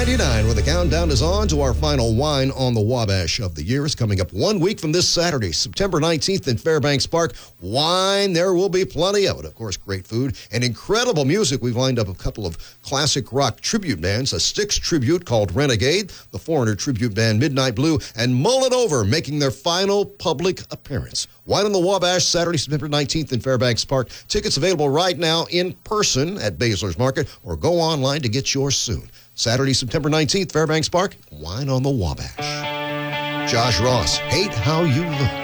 7:99 when the countdown is on to our final Wine on the Wabash of the year. Is coming up 1 week from this Saturday, September 19th in Fairbanks Park. Wine, there will be plenty of it. Of course, great food and incredible music. We've lined up a couple of classic rock tribute bands, a Styx tribute called Renegade, the Foreigner tribute band Midnight Blue, and Mull It Over making their final public appearance. Wine on the Wabash, Saturday, September 19th in Fairbanks Park. Tickets available right now in person at Basler's Market, or go online to get yours soon. Saturday, September 19th, Fairbanks Park, Wine on the Wabash. Josh Ross, Hate How You Look.